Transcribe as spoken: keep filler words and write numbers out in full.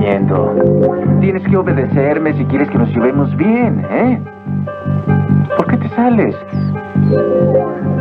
comiendo. Tienes que obedecerme si quieres que nos llevemos bien, ¿eh? ¿Por qué te sales?